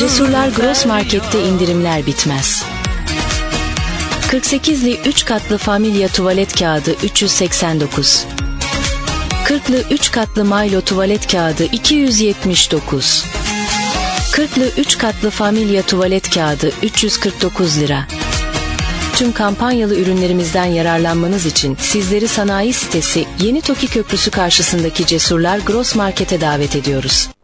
Cesurlar Gross Market'te indirimler bitmez. 48'li 3 katlı Familya tuvalet kağıdı 389. 40'lı 3 katlı Milo tuvalet kağıdı 279. 40'lı 3 katlı Familya tuvalet kağıdı 349 lira. Tüm kampanyalı ürünlerimizden yararlanmanız için sizleri sanayi sitesi Yeni Toki Köprüsü karşısındaki Cesurlar Gross Market'e davet ediyoruz.